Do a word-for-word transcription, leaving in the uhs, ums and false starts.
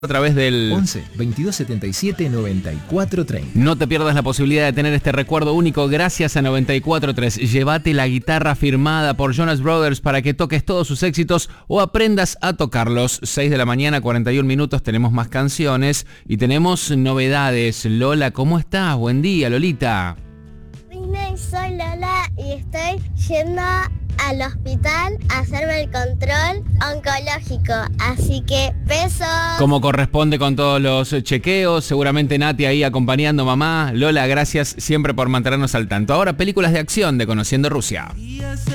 A través del once, veintidós setenta y siete, noventa y cuatro treinta. No te pierdas la posibilidad de tener este recuerdo único gracias a noventa y cuatro tres. Llévate la guitarra firmada por Jonas Brothers para que toques todos sus éxitos o aprendas a tocarlos. seis de la mañana, cuarenta y un minutos, tenemos más canciones y tenemos novedades. Lola, ¿cómo estás? Buen día, Lolita. Soy Lola y estoy yendo al hospital a hacerme el control oncológico, así que besos. Como corresponde con todos los chequeos, seguramente Nati ahí acompañando mamá. Lola, gracias siempre por mantenernos al tanto. Ahora películas de acción de Conociendo Rusia.